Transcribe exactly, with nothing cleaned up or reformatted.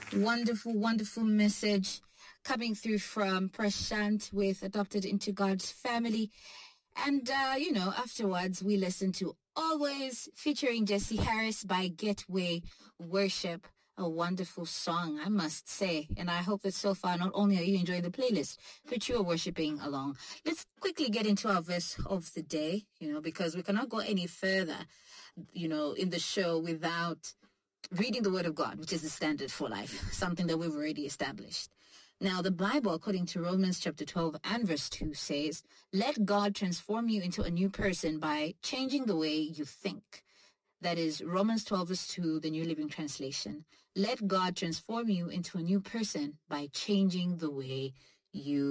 Wonderful, wonderful message coming through from Prashant with Adopted into God's Family. And, uh, you know, afterwards we listen to Always featuring Jesse Harris by Getaway Worship. A wonderful song, I must say. And I hope that so far not only are you enjoying the playlist, but you are worshiping along. Let's quickly get into our verse of the day, you know, because we cannot go any further, you know, in the show without reading the Word of God, which is the standard for life, something that we've already established. Now, the Bible, according to Romans chapter twelve and verse two, says, "Let God transform you into a new person by changing the way you think." That is Romans twelve verse two, the New Living Translation. Let God transform you into a new person by changing the way you